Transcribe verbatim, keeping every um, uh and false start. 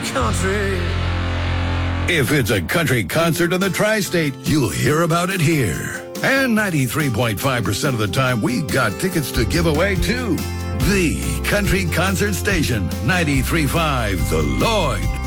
country. If it's a country concert in the tri-state, you'll hear about it here. And ninety-three point five percent of the time, we got tickets to give away, too. The Country Concert Station, ninety-three point five, The Lloyd.